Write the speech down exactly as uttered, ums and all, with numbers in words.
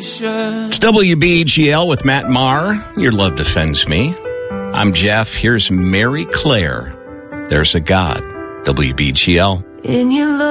It's W B G L with Matt Maher. Your love defends me. I'm Jeff. Here's Mary Claire. There's a God. W B G L. In your love.